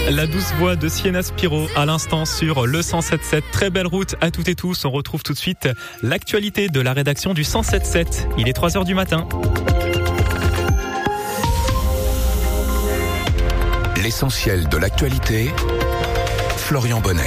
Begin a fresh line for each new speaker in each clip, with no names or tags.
La douce voix de Sienna Spiro à l'instant sur le 107.7. Très belle route à toutes et tous. On retrouve tout de suite l'actualité de la rédaction du 107.7. Il est 3h du matin.
L'essentiel de l'actualité, Florian Bonnec.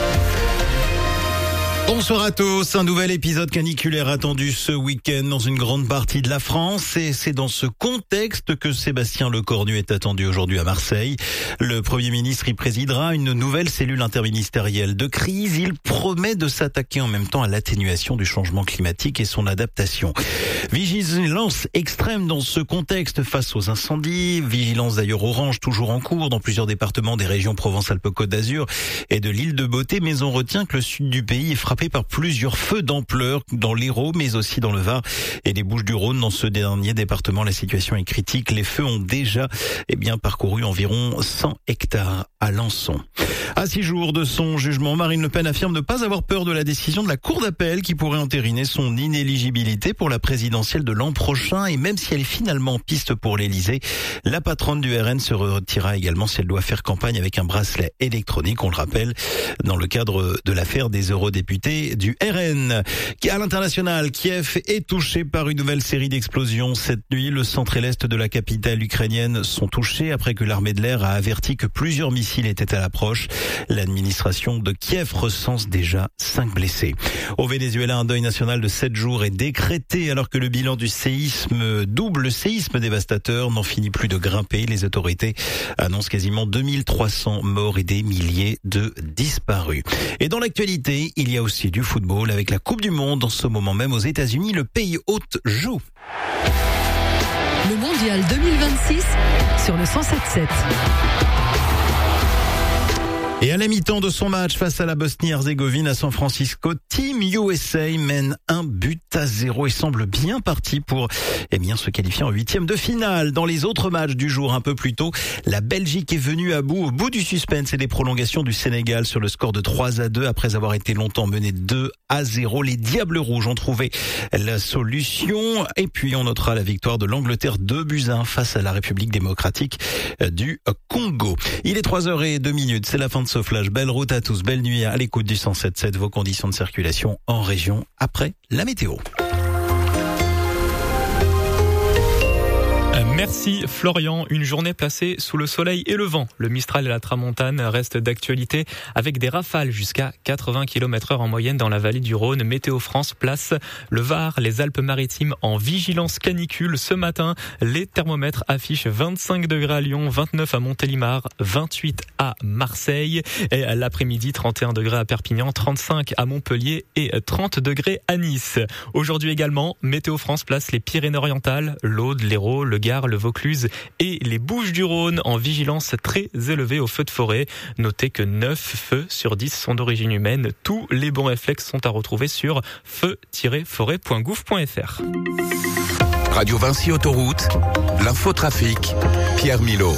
Bonsoir à tous, un nouvel épisode caniculaire attendu ce week-end dans une grande partie de la France et c'est dans ce contexte que Sébastien Lecornu est attendu aujourd'hui à Marseille. Le Premier ministre y présidera une nouvelle cellule interministérielle de crise. Il promet de s'attaquer en même temps à l'atténuation du changement climatique et son adaptation. Vigilance extrême dans ce contexte face aux incendies, vigilance d'ailleurs orange toujours en cours dans plusieurs départements des régions Provence-Alpes-Côte d'Azur et de l'île de Beauté, mais on retient que le sud du pays est frappé par plusieurs feux d'ampleur dans l'Hérault, mais aussi dans le Var et les Bouches-du-Rhône. Dans ce dernier département, la situation est critique. Les feux ont déjà parcouru environ 100 hectares à Lançon. À 6 jours de son jugement, Marine Le Pen affirme ne pas avoir peur de la décision de la Cour d'appel qui pourrait entériner son inéligibilité pour la présidentielle de l'an prochain. Et même si elle est finalement en piste pour l'Élysée, la patronne du RN se retirera également si elle doit faire campagne avec un bracelet électronique. On le rappelle, dans le cadre de l'affaire des eurodéputés du RN. À l'international, Kiev est touché par une nouvelle série d'explosions cette nuit. Le centre et l'est de la capitale ukrainienne sont touchés après que l'armée de l'air a averti que plusieurs missiles étaient à l'approche. L'administration de Kiev recense déjà 5 blessés. Au Venezuela, un deuil national de 7 jours est décrété alors que le bilan du double séisme dévastateur n'en finit plus de grimper. Les autorités annoncent quasiment 2300 morts et des milliers de disparus. Et dans l'actualité, il y a aussi du football avec la Coupe du Monde. En ce moment même aux États-Unis, le pays hôte joue.
Le Mondial 2026 sur le 107.7.
Et à la mi-temps de son match face à la Bosnie-Herzégovine à San Francisco, Team USA mène 1-0 et semble bien parti pour se qualifier en 8e de finale. Dans les autres matchs du jour un peu plus tôt, la Belgique est venue au bout du suspense et des prolongations du Sénégal sur le score de 3-2 après avoir été longtemps mené 2-0. Les Diables Rouges ont trouvé la solution et puis on notera la victoire de l'Angleterre 2-1 face à la République démocratique du Congo. Il est 3h02, c'est la fin de ce flash. Belle route à tous, belle nuit à l'écoute du 107.7. Vos conditions de circulation en région après la météo.
Merci Florian. Une journée placée sous le soleil et le vent. Le Mistral et la Tramontane restent d'actualité avec des rafales jusqu'à 80 km/h en moyenne dans la vallée du Rhône. Météo France place le Var, les Alpes-Maritimes en vigilance canicule. Ce matin, les thermomètres affichent 25 degrés à Lyon, 29 à Montélimar, 28 à Marseille. Et l'après-midi, 31 degrés à Perpignan, 35 à Montpellier et 30 degrés à Nice. Aujourd'hui également, Météo France place les Pyrénées-Orientales, l'Aude, l'Hérault, le Gard, le Vaucluse et les Bouches-du-Rhône en vigilance très élevée aux feux de forêt. Notez que 9 feux sur 10 sont d'origine humaine. Tous les bons réflexes sont à retrouver sur feu-forêt.gouv.fr.
Radio Vinci Autoroute, l'infotrafic, Pierre Milot.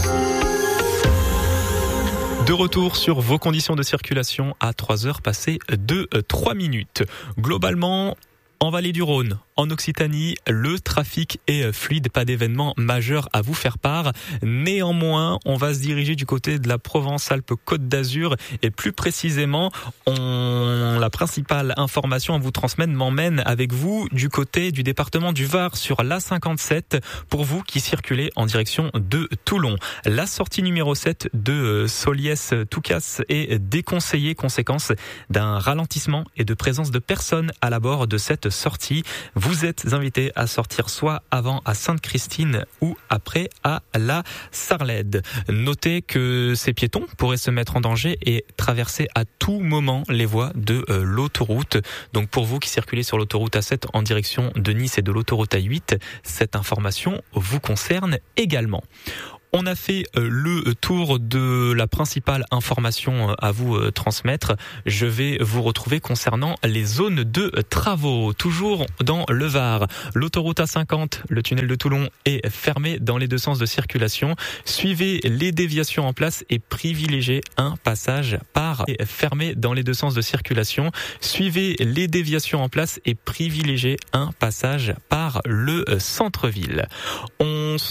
De retour sur vos conditions de circulation à 3h passées de 3 minutes. Globalement, en vallée du Rhône, en Occitanie, le trafic est fluide, pas d'événements majeurs à vous faire part. Néanmoins, on va se diriger du côté de la Provence-Alpes-Côte d'Azur et plus précisément, la principale information à vous transmettre m'emmène avec vous du côté du département du Var sur l'A57 pour vous qui circulez en direction de Toulon. La sortie numéro 7 de Soliès-Toucas est déconseillée, conséquence d'un ralentissement et de présence de personnes à l'abord de cette sortie. Vous êtes invité à sortir soit avant à Sainte-Christine ou après à la Sarlède. Notez que ces piétons pourraient se mettre en danger et traverser à tout moment les voies de l'autoroute. Donc pour vous qui circulez sur l'autoroute A7 en direction de Nice et de l'autoroute A8, cette information vous concerne également. On a fait le tour de la principale information à vous transmettre. Je vais vous retrouver concernant les zones de travaux. Toujours dans le Var, l'autoroute A50, le tunnel de Toulon est fermé dans les deux sens de circulation. Suivez les déviations en place et privilégiez un passage par fermé dans les deux sens de circulation. Suivez les déviations en place et privilégiez un passage par le centre-ville.